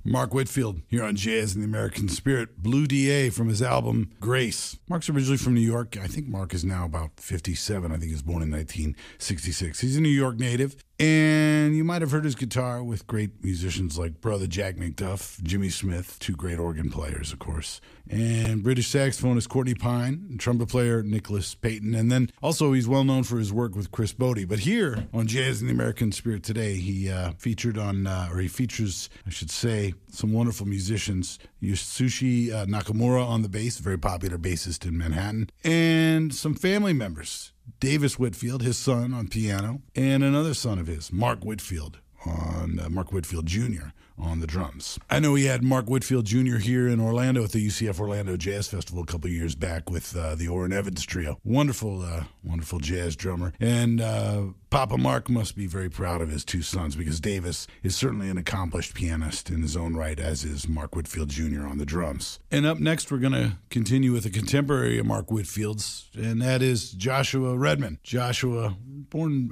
Mark Whitfield here on Jazz and the American Spirit. Blue DA from his album Grace. Mark's originally from New York. I think Mark is now about 57. I think he was born in 1966. He's a New York native. And you might have heard his guitar with great musicians like brother Jack McDuff, Jimmy Smith, two great organ players, of course, and British saxophonist Courtney Pine, and trumpet player Nicholas Payton. And then also he's well known for his work with Chris Bodie. But here on Jazz and the American Spirit today, he features, I should say, some wonderful musicians. Yasushi Nakamura on the bass, very popular bassist in Manhattan, and some family members. Davis Whitfield, his son, on piano, and another son of his, Mark Whitfield Jr. on the drums. I know he had Mark Whitfield Jr. here in Orlando at the UCF Orlando Jazz Festival a couple of years back with the Orrin Evans Trio. Wonderful jazz drummer. And Papa Mark must be very proud of his two sons, because Davis is certainly an accomplished pianist in his own right, as is Mark Whitfield Jr. on the drums. And up next, we're going to continue with a contemporary of Mark Whitfield's, and that is Joshua Redman. Joshua, born